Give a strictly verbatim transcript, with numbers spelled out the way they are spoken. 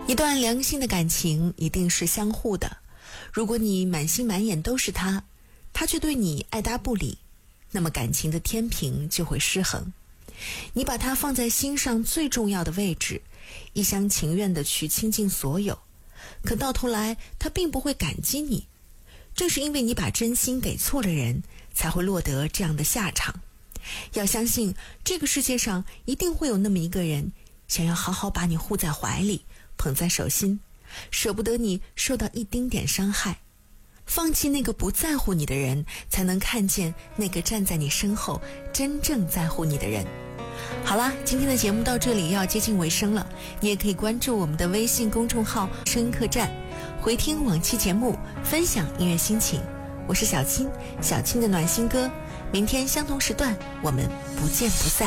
一段良性的感情一定是相互的，如果你满心满眼都是他，他却对你爱答不理，那么感情的天平就会失衡。你把他放在心上最重要的位置，一厢情愿地去倾尽所有，可到头来他并不会感激你。正是因为你把真心给错了人，才会落得这样的下场。要相信这个世界上一定会有那么一个人，想要好好把你护在怀里，捧在手心，舍不得你受到一丁点伤害。放弃那个不在乎你的人，才能看见那个站在你身后真正在乎你的人。好啦，今天的节目到这里要接近尾声了，你也可以关注我们的微信公众号声音客栈，回听往期节目，分享音乐心情。我是小青，小青的暖心歌，明天相同时段我们不见不散。